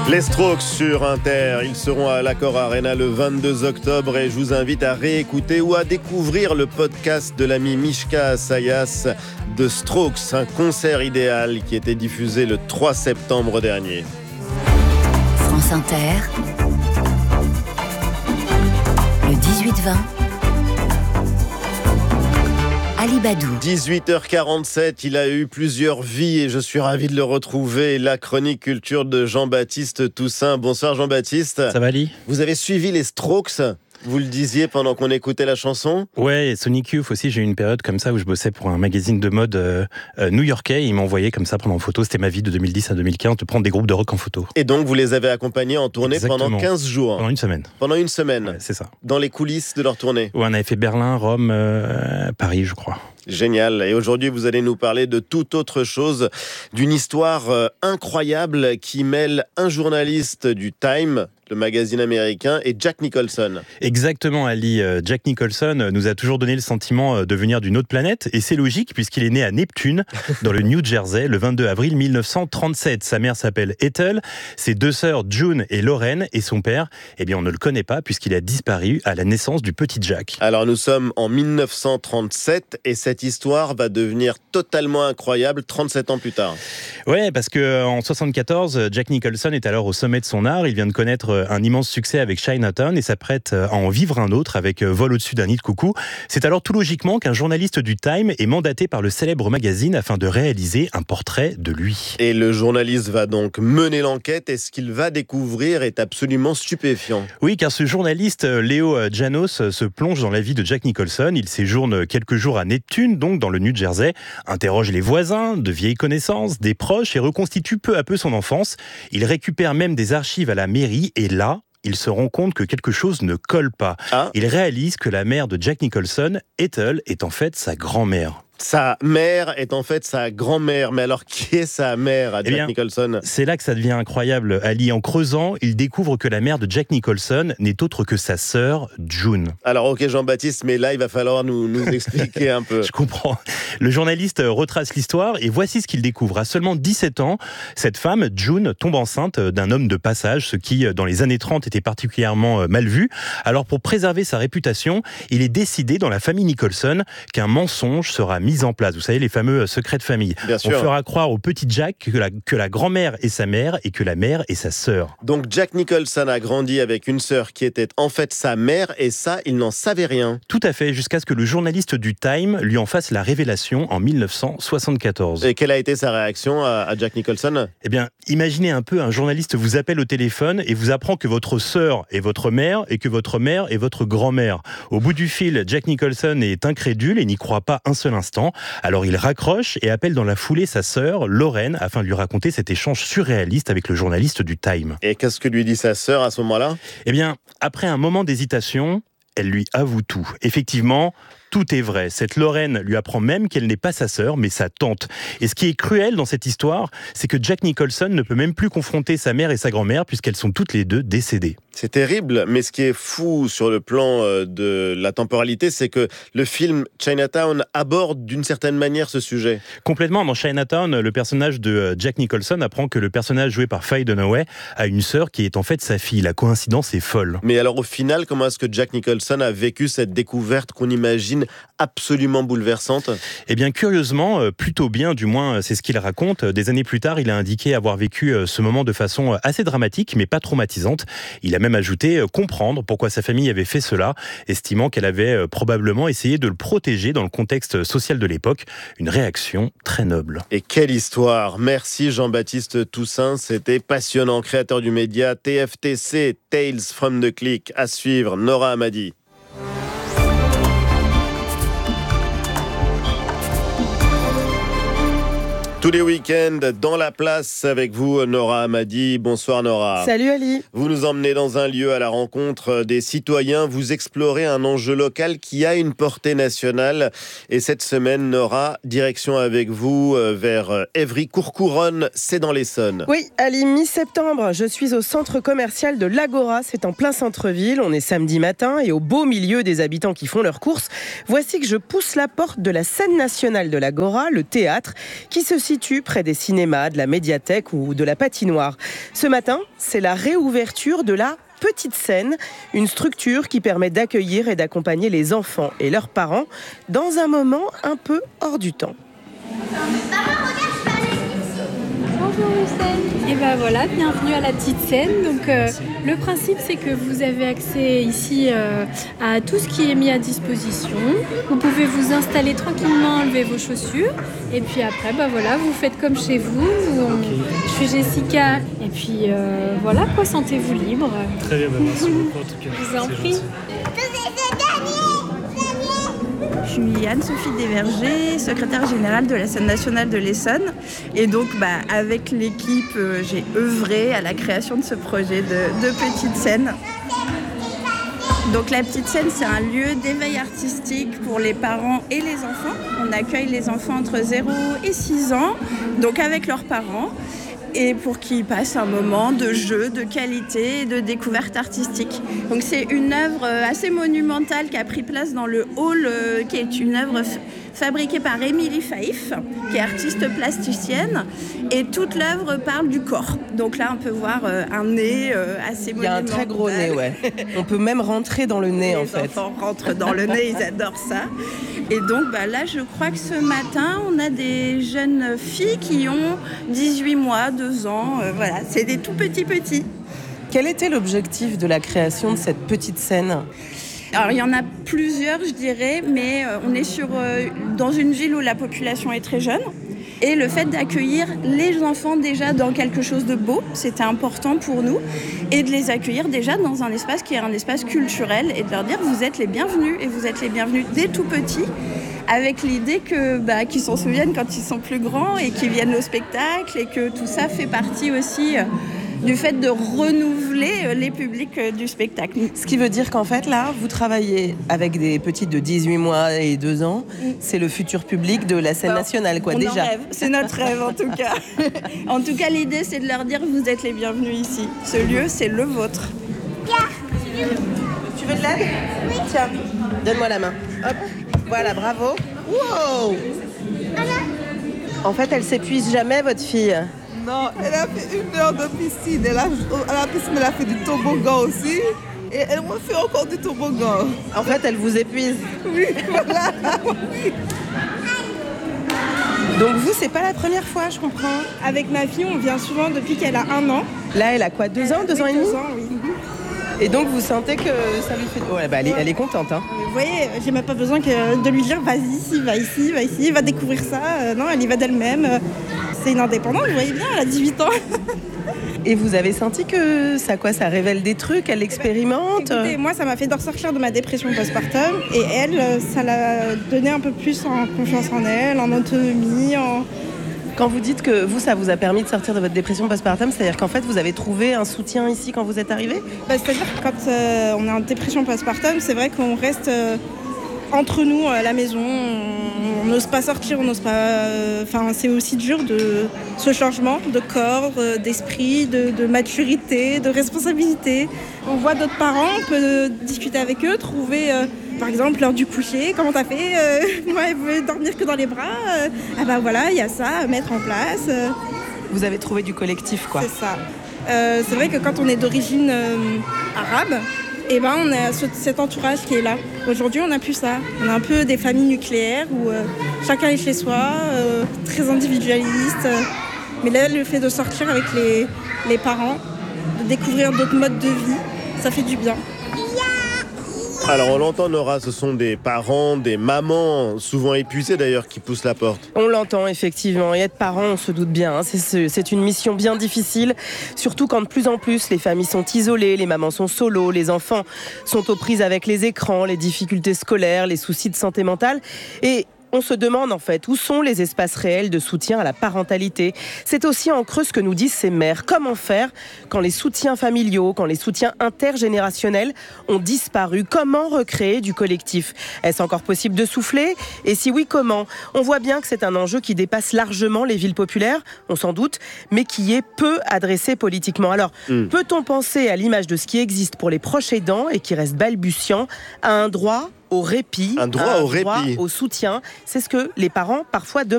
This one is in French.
Les Strokes sur Inter, ils seront à l'Accor Arena le 22 octobre et je vous invite à réécouter ou à découvrir le podcast de l'ami Mishka Sayas de Strokes, un concert idéal qui était diffusé le 3 septembre dernier. France Inter, le 18-20. Ali Badou. 18h47, il a eu plusieurs vies et je suis ravi de le retrouver. La chronique culture de Jean-Baptiste Toussaint. Bonsoir Jean-Baptiste. Ça va Ali ? Vous avez suivi les Strokes ? Vous le disiez pendant qu'on écoutait la chanson ? Ouais, et Sonic Youth aussi, j'ai eu une période comme ça où je bossais pour un magazine de mode new-yorkais. Ils m'envoyaient comme ça prendre en photo, c'était ma vie de 2010 à 2015, de prendre des groupes de rock en photo. Et donc vous les avez accompagnés en tournée pendant 15 jours ? Pendant une semaine. Pendant une semaine ? Ouais, c'est ça. Dans les coulisses de leur tournée ? Ouais, on avait fait Berlin, Rome, Paris, je crois. Génial. Et aujourd'hui, vous allez nous parler de toute autre chose, d'une histoire incroyable qui mêle un journaliste du Time, le magazine américain, et Jack Nicholson. Exactement, Ali. Jack Nicholson nous a toujours donné le sentiment de venir d'une autre planète, et c'est logique puisqu'il est né à Neptune, dans le New Jersey, le 22 avril 1937. Sa mère s'appelle Ethel, ses deux sœurs June et Lauren, et son père, eh bien, on ne le connaît pas puisqu'il a disparu à la naissance du petit Jack. Alors, nous sommes en 1937, et cette histoire va devenir totalement incroyable 37 ans plus tard. Ouais, parce qu'en 74, Jack Nicholson est alors au sommet de son art. Il vient de connaître un immense succès avec Chinatown et s'apprête à en vivre un autre avec Vol au-dessus d'un nid de coucou. C'est alors tout logiquement qu'un journaliste du Time est mandaté par le célèbre magazine afin de réaliser un portrait de lui. Et le journaliste va donc mener l'enquête et ce qu'il va découvrir est absolument stupéfiant. Oui, car ce journaliste, Léo Janos, se plonge dans la vie de Jack Nicholson. Il séjourne quelques jours à Neptune, donc dans le New Jersey, interroge les voisins, de vieilles connaissances, des proches et reconstitue peu à peu son enfance. Il récupère même des archives à la mairie et là, il se rend compte que quelque chose ne colle pas. Il réalise que la mère de Jack Nicholson, Ethel, est en fait sa grand-mère. Sa mère est en fait sa grand-mère. Mais alors, qui est sa mère à Jack Nicholson ? C'est là que ça devient incroyable, Ali. En creusant, il découvre que la mère de Jack Nicholson n'est autre que sa sœur, June. Alors, ok Jean-Baptiste, mais là, il va falloir nous expliquer un peu. Je comprends. Le journaliste retrace l'histoire et voici ce qu'il découvre. À seulement 17 ans, cette femme, June, tombe enceinte d'un homme de passage, ce qui, dans les années 30, était particulièrement mal vu. Alors, pour préserver sa réputation, il est décidé dans la famille Nicholson qu'un mensonge sera mis en place. Vous savez, les fameux secrets de famille. Bien sûr. On fera croire au petit Jack que la grand-mère est sa mère et que la mère est sa sœur. Donc Jack Nicholson a grandi avec une sœur qui était en fait sa mère et ça, il n'en savait rien. Tout à fait, jusqu'à ce que le journaliste du Time lui en fasse la révélation en 1974. Et quelle a été sa réaction à Jack Nicholson ? Eh bien, imaginez un peu, un journaliste vous appelle au téléphone et vous apprend que votre sœur est votre mère et que votre mère est votre grand-mère. Au bout du fil, Jack Nicholson est incrédule et n'y croit pas un seul instant. Alors il raccroche et appelle dans la foulée sa sœur, Lauren, afin de lui raconter cet échange surréaliste avec le journaliste du Time. Et qu'est-ce que lui dit sa sœur à ce moment-là ? Eh bien, après un moment d'hésitation, elle lui avoue tout. Effectivement, tout est vrai. Cette Lauren lui apprend même qu'elle n'est pas sa sœur, mais sa tante. Et ce qui est cruel dans cette histoire, c'est que Jack Nicholson ne peut même plus confronter sa mère et sa grand-mère puisqu'elles sont toutes les deux décédées. C'est terrible, mais ce qui est fou sur le plan de la temporalité, c'est que le film Chinatown aborde d'une certaine manière ce sujet. Complètement. Dans Chinatown, le personnage de Jack Nicholson apprend que le personnage joué par Faye Dunaway a une sœur qui est en fait sa fille. La coïncidence est folle. Mais alors au final, comment est-ce que Jack Nicholson a vécu cette découverte qu'on imagine absolument bouleversante ? Eh bien, curieusement, plutôt bien, du moins c'est ce qu'il raconte. Des années plus tard, il a indiqué avoir vécu ce moment de façon assez dramatique, mais pas traumatisante. Il a même ajouté comprendre pourquoi sa famille avait fait cela, estimant qu'elle avait probablement essayé de le protéger dans le contexte social de l'époque. Une réaction très noble. Et quelle histoire ! Merci Jean-Baptiste Toussaint, c'était passionnant. Créateur du média TFTC, Tales from the Click, à suivre, Nora Hamadi. Tous les week-ends, dans la place avec vous, Nora Hamadi. Bonsoir Nora. Salut Ali. Vous nous emmenez dans un lieu à la rencontre des citoyens. Vous explorez un enjeu local qui a une portée nationale. Et cette semaine, Nora, direction avec vous vers Évry-Courcouronnes, c'est dans l'Essonne. Oui, Ali, mi-septembre, je suis au centre commercial de l'Agora. C'est en plein centre-ville. On est samedi matin et au beau milieu des habitants qui font leurs courses. Voici que je pousse la porte de la scène nationale de l'Agora, le théâtre, qui se situe situe près des cinémas, de la médiathèque ou de la patinoire. Ce matin, c'est la réouverture de la Petite Scène, une structure qui permet d'accueillir et d'accompagner les enfants et leurs parents dans un moment un peu hors du temps. Bonjour Hussein. Et ben voilà, bienvenue à la Petite Scène. Donc le principe c'est que vous avez accès ici à tout ce qui est mis à disposition. Vous pouvez vous installer tranquillement, enlever vos chaussures et puis après voilà, vous faites comme chez vous. Je suis Jessica et puis voilà quoi, sentez-vous libre. Très bien, merci beaucoup en tout cas. Je vous en prie. Je suis Anne-Sophie Desvergers, secrétaire générale de la scène nationale de l'Essonne. Et donc, avec l'équipe, j'ai œuvré à la création de ce projet de Petite Scène. Donc, la Petite Scène, c'est un lieu d'éveil artistique pour les parents et les enfants. On accueille les enfants entre 0 et 6 ans, donc avec leurs parents, et pour qu'ils passent un moment de jeu, de qualité et de découverte artistique. Donc c'est une œuvre assez monumentale qui a pris place dans le hall, qui est une œuvre fabriquée par Émilie Faïf, qui est artiste plasticienne, et toute l'œuvre parle du corps. Donc là on peut voir un nez assez monumental. Il y a un très gros nez, ouais. On peut même rentrer dans le nez en fait. Les enfants rentrent dans le nez, ils adorent ça. Et donc là, je crois que ce matin, on a des jeunes filles qui ont 18 mois, 2 ans. Voilà, c'est des tout petits. Quel était l'objectif de la création de cette Petite Scène ? Alors, il y en a plusieurs, je dirais, mais on est dans une ville où la population est très jeune. Et le fait d'accueillir les enfants déjà dans quelque chose de beau, c'était important pour nous. Et de les accueillir déjà dans un espace qui est un espace culturel et de leur dire vous êtes les bienvenus et vous êtes les bienvenus dès tout petits. Avec l'idée qu'ils s'en souviennent quand ils sont plus grands et qu'ils viennent au spectacle et que tout ça fait partie aussi du fait de renouveler les publics du spectacle. Ce qui veut dire qu'en fait, là, vous travaillez avec des petites de 18 mois et 2 ans. C'est le futur public de la scène nationale, quoi, déjà. Rêve. C'est notre rêve, en tout cas. En tout cas, l'idée, c'est de leur dire vous êtes les bienvenus ici. Ce lieu, c'est le vôtre. Tu veux de l'aide ? Oui. Tiens, donne-moi la main. Hop, voilà, bravo. Wow ! En fait, elle s'épuise jamais, votre fille ? Non, elle a fait 1 heure de piscine. À la piscine, elle a fait du toboggan aussi. Et elle m'a fait encore du toboggan. En fait, elle vous épuise. Oui, voilà. Donc vous, c'est pas la première fois, je comprends. Avec ma fille, on vient souvent depuis qu'elle a 1 an. Là, elle a quoi, 2 ans, 2 ans et demi ? 2 ans, oui. Et donc, vous sentez que ça lui fait... Ouais, elle est contente, hein. Vous voyez, j'ai même pas besoin de lui dire vas-y, va ici, va découvrir ça. Non, elle y va d'elle-même. C'est une indépendante, vous voyez bien, elle a 18 ans. Et vous avez senti que ça révèle des trucs, elle expérimente ? Écoutez, moi, ça m'a fait ressortir de ma dépression postpartum. Et elle, ça l'a donné un peu plus en confiance en elle, en autonomie, Quand vous dites que vous, ça vous a permis de sortir de votre dépression postpartum, c'est-à-dire qu'en fait, vous avez trouvé un soutien ici quand vous êtes arrivé ? C'est-à-dire que quand on est en dépression postpartum, c'est vrai qu'on reste entre nous à la maison. On n'ose pas sortir, on n'ose pas... c'est aussi dur de ce changement de corps, d'esprit, de maturité, de responsabilité. On voit d'autres parents, on peut discuter avec eux, trouver... Par exemple, l'heure du coucher, comment t'as fait Moi, elle veut dormir que dans les bras. Voilà, il y a ça à mettre en place. Vous avez trouvé du collectif, quoi. C'est ça. C'est vrai que quand on est d'origine arabe, on a cet entourage qui est là. Aujourd'hui, on n'a plus ça. On a un peu des familles nucléaires où chacun est chez soi, très individualiste. Mais là, le fait de sortir avec les parents, de découvrir d'autres modes de vie, ça fait du bien. Alors on l'entend, Nora, ce sont des parents, des mamans, souvent épuisées d'ailleurs, qui poussent la porte. On l'entend effectivement, et être parent, on se doute bien, hein. C'est une mission bien difficile, surtout quand de plus en plus les familles sont isolées, les mamans sont solo, les enfants sont aux prises avec les écrans, les difficultés scolaires, les soucis de santé mentale. Et on se demande en fait où sont les espaces réels de soutien à la parentalité. C'est aussi en creux ce que nous disent ces mères. Comment faire quand les soutiens familiaux, quand les soutiens intergénérationnels ont disparu ? Comment recréer du collectif ? Est-ce encore possible de souffler ? Et si oui, comment ? On voit bien que c'est un enjeu qui dépasse largement les villes populaires, on s'en doute, mais qui est peu adressé politiquement. Alors, peut-on penser à l'image de ce qui existe pour les proches aidants et qui reste balbutiant, à un droit au répit, un droit au soutien? C'est ce que les parents parfois demandent.